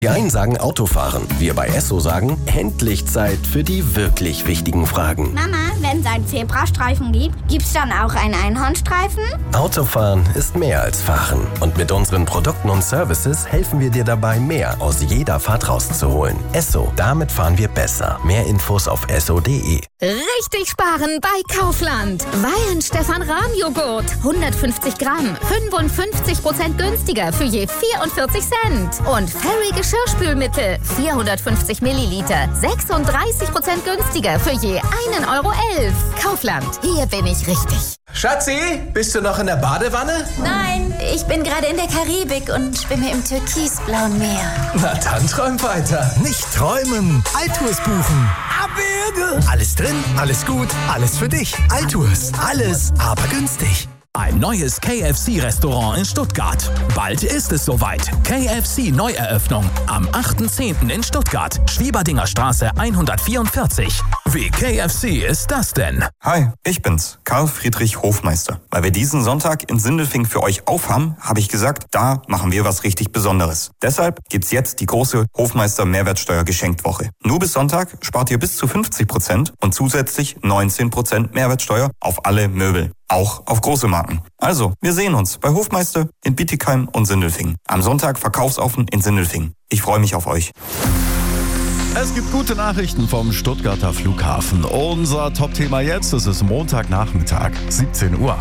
Die einen sagen Autofahren, wir bei Esso sagen, endlich Zeit für die wirklich wichtigen Fragen. Mama, wenn es einen Zebrastreifen gibt, gibt's dann auch einen Einhornstreifen? Autofahren ist mehr als Fahren. Und mit unseren Produkten und Services helfen wir dir dabei, mehr aus jeder Fahrt rauszuholen. Esso, damit fahren wir besser. Mehr Infos auf esso.de. Richtig sparen bei Kaufland. Weihenstephan-Rahm-Joghurt. 150 Gramm, 55% günstiger für je 44 Cent. Und Fairy Geschirrspülmittel, 450 Milliliter, 36% günstiger für je 1,11 Euro. Kaufland, hier bin ich richtig. Schatzi, bist du noch in der Badewanne? Nein, ich bin gerade in der Karibik und schwimme im türkisblauen Meer. Na dann träum weiter. Nicht träumen, Altours buchen. Abwürge. Alles drin, alles gut, alles für dich. Altours, alles, aber günstig. Ein neues KFC-Restaurant in Stuttgart. Bald ist es soweit. KFC Neueröffnung am 8.10. in Stuttgart. Schwieberdinger Straße 144. Wie KFC ist das denn? Hi, ich bin's, Karl Friedrich Hofmeister. Weil wir diesen Sonntag in Sindelfingen für euch aufhaben, habe ich gesagt, da machen wir was richtig Besonderes. Deshalb gibt's jetzt die große Hofmeister Mehrwertsteuer-Geschenktwoche. Nur bis Sonntag spart ihr bis zu 50% und zusätzlich 19% Mehrwertsteuer auf alle Möbel. Auch auf große Marken. Also, wir sehen uns bei Hofmeister in Bietigheim und Sindelfingen. Am Sonntag verkaufsoffen in Sindelfingen. Ich freue mich auf euch. Es gibt gute Nachrichten vom Stuttgarter Flughafen. Unser Top-Thema jetzt, es ist Montagnachmittag, 17 Uhr.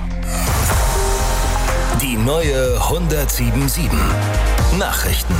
Die neue 107.7 Nachrichten.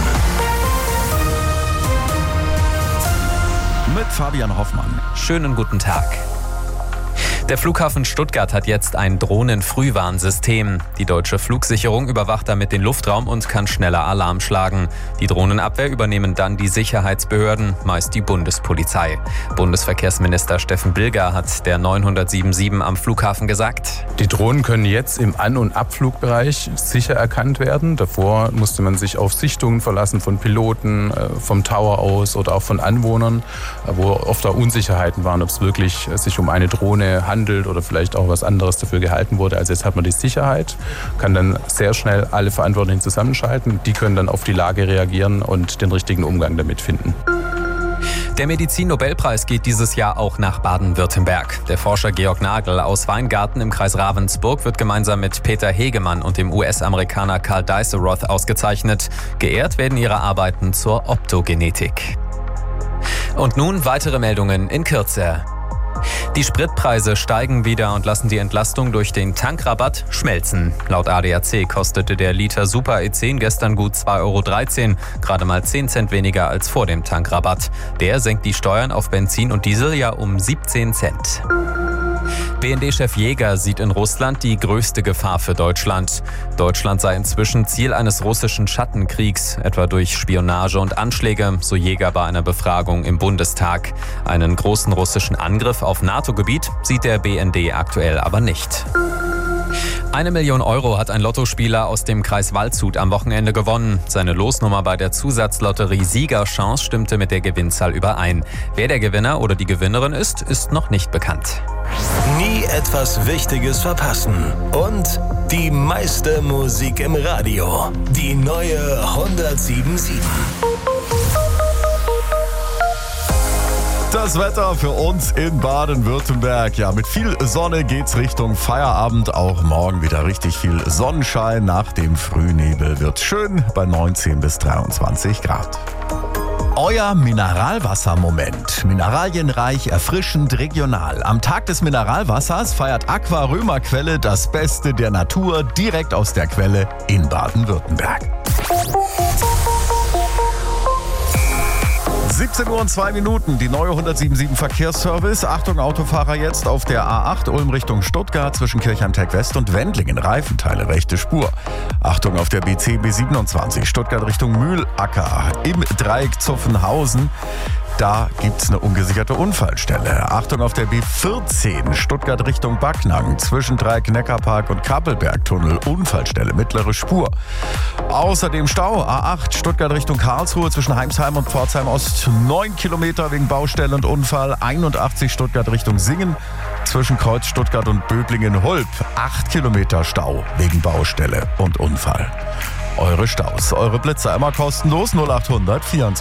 Mit Fabian Hoffmann. Schönen guten Tag. Der Flughafen Stuttgart hat jetzt ein Drohnenfrühwarnsystem. Die deutsche Flugsicherung überwacht damit den Luftraum und kann schneller Alarm schlagen. Die Drohnenabwehr übernehmen dann die Sicherheitsbehörden, meist die Bundespolizei. Bundesverkehrsminister Steffen Bilger hat der 907.7 am Flughafen gesagt: Die Drohnen können jetzt im An- und Abflugbereich sicher erkannt werden. Davor musste man sich auf Sichtungen verlassen von Piloten, vom Tower aus oder auch von Anwohnern, wo oft auch Unsicherheiten waren, ob es wirklich sich um eine Drohne handelt oder vielleicht auch was anderes dafür gehalten wurde. Also jetzt hat man die Sicherheit, kann dann sehr schnell alle Verantwortlichen zusammenschalten. Die können dann auf die Lage reagieren und den richtigen Umgang damit finden. Der Medizin-Nobelpreis geht dieses Jahr auch nach Baden-Württemberg. Der Forscher Georg Nagel aus Weingarten im Kreis Ravensburg wird gemeinsam mit Peter Hegemann und dem US-Amerikaner Carl Diceroth ausgezeichnet. Geehrt werden ihre Arbeiten zur Optogenetik. Und nun weitere Meldungen in Kürze. Die Spritpreise steigen wieder und lassen die Entlastung durch den Tankrabatt schmelzen. Laut ADAC kostete der Liter Super E10 gestern gut 2,13 €, gerade mal 10 Cent weniger als vor dem Tankrabatt. Der senkt die Steuern auf Benzin und Diesel ja um 17 Cent. BND-Chef Jäger sieht in Russland die größte Gefahr für Deutschland. Deutschland sei inzwischen Ziel eines russischen Schattenkriegs, etwa durch Spionage und Anschläge, so Jäger bei einer Befragung im Bundestag. Einen großen russischen Angriff auf NATO-Gebiet sieht der BND aktuell aber nicht. 1 Million € hat ein Lottospieler aus dem Kreis Waldshut am Wochenende gewonnen. Seine Losnummer bei der Zusatzlotterie Siegerchance stimmte mit der Gewinnzahl überein. Wer der Gewinner oder die Gewinnerin ist, ist noch nicht bekannt. Nie etwas Wichtiges verpassen. Und die meiste Musik im Radio. Die neue 107.7. Das Wetter für uns in Baden-Württemberg. Ja, mit viel Sonne geht's Richtung Feierabend. Auch morgen wieder richtig viel Sonnenschein. Nach dem Frühnebel wird's schön bei 19 bis 23 Grad. Euer Mineralwassermoment. Mineralienreich, erfrischend, regional. Am Tag des Mineralwassers feiert Aqua Römerquelle das Beste der Natur direkt aus der Quelle in Baden-Württemberg. 17 Uhr und 2 Minuten, die neue 107.7 Verkehrsservice. Achtung Autofahrer jetzt auf der A8 Ulm Richtung Stuttgart zwischen Kirchheim-Tech West und Wendlingen. Reifenteile, rechte Spur. Achtung auf der BC B27 Stuttgart Richtung Mühlacker im Dreieck Zuffenhausen. Da gibt's eine ungesicherte Unfallstelle. Achtung auf der B14 Stuttgart Richtung Backnang zwischen Dreieck Neckarpark und Kappelbergtunnel. Unfallstelle, mittlere Spur. Außerdem Stau A8 Stuttgart Richtung Karlsruhe zwischen Heimsheim und Pforzheim Ost. 9 Kilometer wegen Baustelle und Unfall. 81 Stuttgart Richtung Singen zwischen Kreuz Stuttgart und Böblingen-Hulp. 8 Kilometer Stau wegen Baustelle und Unfall. eure Staus. Eure Blitzer immer kostenlos 0800 24.